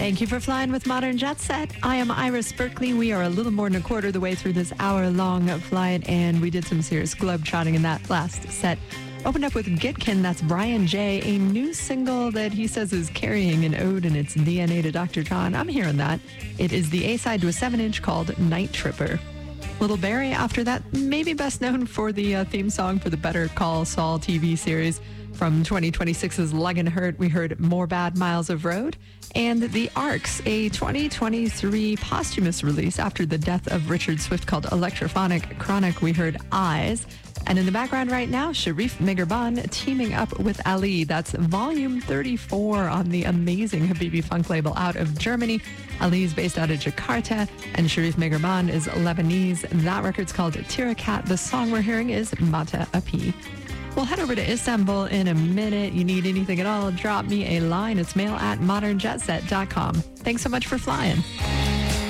Thank you for flying with Modern Jet Set. I am Iris Berkeley. We are a little more than a quarter of the way through this hour-long flight, and we did some serious globe-trotting in that last set. Opened up with Gitkin, that's Brian J., a new single that he says is carrying an ode in its DNA to Dr. John. I'm hearing that. It is the A-side to a 7-inch called Night Tripper. Little Barry, after that, maybe best known for the theme song for the Better Call Saul TV series. From 2026's Leg & Hurt, we heard More Bad Miles of Road. And The Arcs, a 2023 posthumous release after the death of Richard Swift called Electrophonic Chronic, we heard Eyes. And in the background right now, Sharif Meghriban teaming up with Ali. That's volume 34 on the amazing Habibi Funk label out of Germany. Ali is based out of Jakarta, and Sharif Meghriban is Lebanese. That record's called Tirakat. The song we're hearing is Mata Api. We'll head over to Istanbul in a minute. You need anything at all, drop me a line. It's mail@modernjetset.com. Thanks so much for flying.